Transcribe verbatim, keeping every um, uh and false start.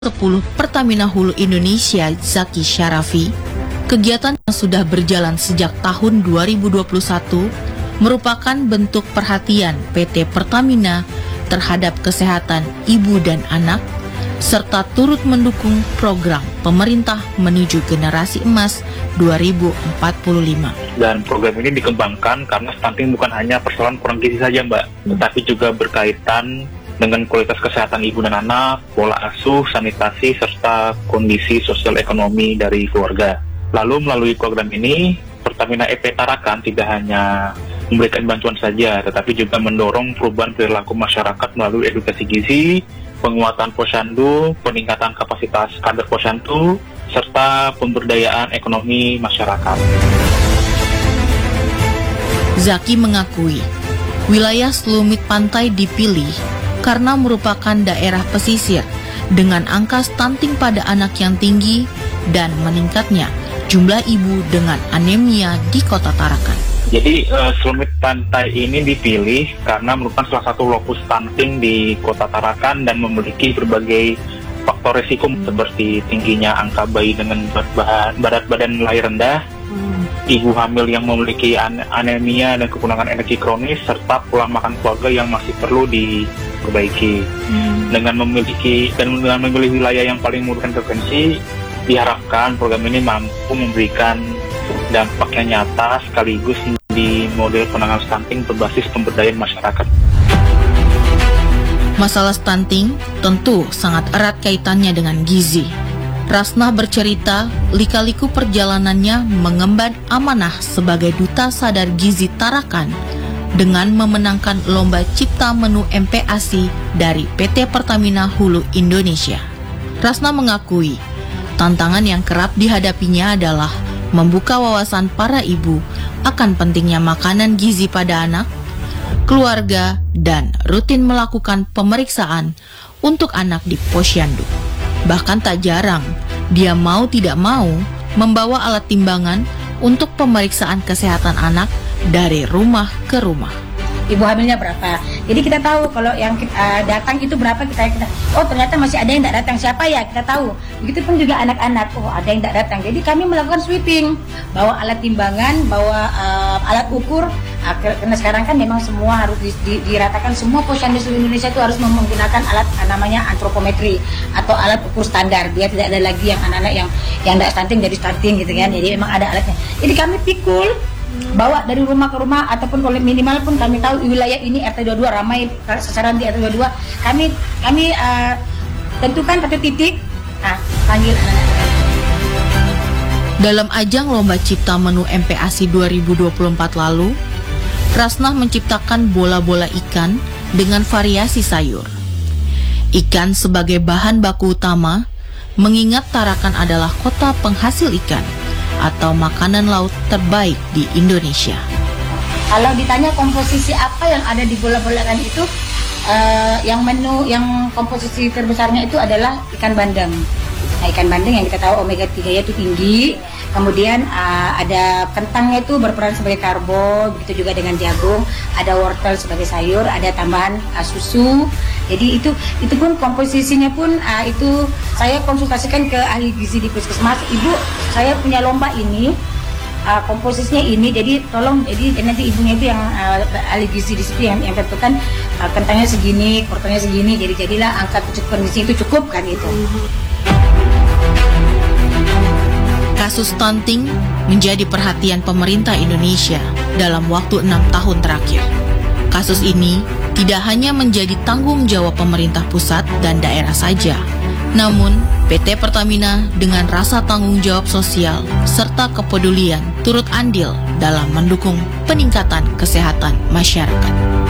sepuluh Pertamina Hulu Indonesia Zaki Syarafi, kegiatan yang sudah berjalan sejak tahun dua ribu dua puluh satu merupakan bentuk perhatian P T Pertamina terhadap kesehatan ibu dan anak, serta turut mendukung program pemerintah menuju generasi emas dua ribu empat puluh lima. Dan program ini dikembangkan karena stunting bukan hanya persoalan kurang gizi saja, Mbak, tetapi juga berkaitan dengan kualitas kesehatan ibu dan anak, pola asuh, sanitasi, serta kondisi sosial ekonomi dari keluarga. Lalu melalui program ini, Pertamina E P Tarakan tidak hanya memberikan bantuan saja, tetapi juga mendorong perubahan perilaku masyarakat melalui edukasi gizi, penguatan posyandu, peningkatan kapasitas kader posyandu, serta pemberdayaan ekonomi masyarakat. Zaki mengakui, wilayah Selumit Pantai dipilih karena merupakan daerah pesisir dengan angka stunting pada anak yang tinggi dan meningkatnya jumlah ibu dengan anemia di Kota Tarakan. Jadi uh, Selumit Pantai ini dipilih karena merupakan salah satu lokus stunting di Kota Tarakan dan memiliki berbagai faktor risiko seperti tingginya angka bayi dengan berat badan, berat badan lahir rendah, hmm. ibu hamil yang memiliki an- anemia dan kekurangan energi kronis, serta pola makan keluarga yang masih perlu diperbaiki. Hmm. Dengan memiliki dan dengan memilih wilayah yang paling murah intervensi, diharapkan program ini mampu memberikan dampak yang nyata sekaligus di model penanganan stunting berbasis pemberdayaan masyarakat. Masalah stunting tentu sangat erat kaitannya dengan gizi. Rasnah bercerita, lika-liku perjalanannya mengemban amanah sebagai duta sadar gizi Tarakan dengan memenangkan lomba cipta menu M P A S I dari P T Pertamina Hulu Indonesia. Rasnah mengakui, tantangan yang kerap dihadapinya adalah membuka wawasan para ibu akan pentingnya makanan gizi pada anak, keluarga, dan rutin melakukan pemeriksaan untuk anak di posyandu. Bahkan tak jarang, dia mau tidak mau membawa alat timbangan untuk pemeriksaan kesehatan anak dari rumah ke rumah. Ibu hamilnya berapa? Jadi kita tahu kalau yang uh, datang itu berapa, kita, kita oh ternyata masih ada yang tidak datang, siapa ya kita tahu. Begitupun juga anak-anak, oh ada yang tidak datang. Jadi kami melakukan sweeping, bawa alat timbangan, bawa uh, alat ukur. Uh, karena sekarang kan memang semua harus di, di, diratakan, semua posyandu seluruh Indonesia itu harus menggunakan alat uh, namanya antropometri atau alat ukur standar. Dia tidak ada lagi yang anak-anak yang yang tidak stunting jadi stunting gitu kan. Jadi memang ada alatnya. Jadi kami pikul, bawa dari rumah ke rumah, ataupun kalau minimal pun kami tahu wilayah ini R T dua puluh dua ramai sasaran di R T dua puluh dua, kami kami uh, tentukan satu titik, nah panggil anak-anak. Dalam ajang lomba cipta menu M P A S I dua ribu dua puluh empat lalu, Rasnah menciptakan bola-bola ikan dengan variasi sayur. Ikan sebagai bahan baku utama, mengingat Tarakan adalah kota penghasil ikan atau makanan laut terbaik di Indonesia. Kalau ditanya komposisi apa yang ada di bola-bola ikan itu, uh, yang menu yang komposisi terbesarnya itu adalah ikan bandeng. Nah, ikan bandeng yang kita tahu omega tiga itu tinggi. Kemudian uh, ada kentangnya itu berperan sebagai karbo, begitu juga dengan jagung. Ada wortel sebagai sayur, ada tambahan uh, susu. Jadi itu itu pun komposisinya pun uh, itu saya konsultasikan ke ahli gizi di puskesmas. Ibu, saya punya lomba ini, uh, komposisinya ini. Jadi tolong, jadi nanti ibunya itu yang uh, ahli gizi di situ yang yang tentukan uh, kentangnya segini, wortelnya segini. Jadi jadilah angka kondisi itu cukup kan itu. Kasus stunting menjadi perhatian pemerintah Indonesia dalam waktu enam tahun terakhir. Kasus ini tidak hanya menjadi tanggung jawab pemerintah pusat dan daerah saja, namun P T Pertamina dengan rasa tanggung jawab sosial serta kepedulian turut andil dalam mendukung peningkatan kesehatan masyarakat.